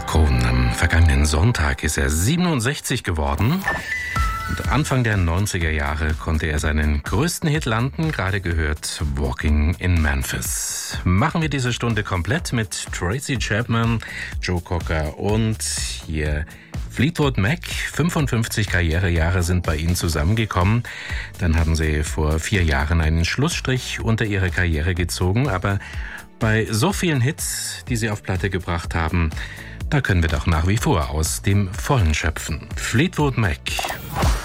Cohn. Am vergangenen Sonntag ist er 67 geworden. Und Anfang der 90er Jahre konnte er seinen größten Hit landen, gerade gehört Walking in Memphis. Machen wir diese Stunde komplett mit Tracy Chapman, Joe Cocker und hier Fleetwood Mac. 55 Karrierejahre sind bei ihnen zusammengekommen. Dann haben sie vor 4 Jahren einen Schlussstrich unter ihre Karriere gezogen. Aber bei so vielen Hits, die sie auf Platte gebracht haben, da können wir doch nach wie vor aus dem Vollen schöpfen. Fleetwood Mac.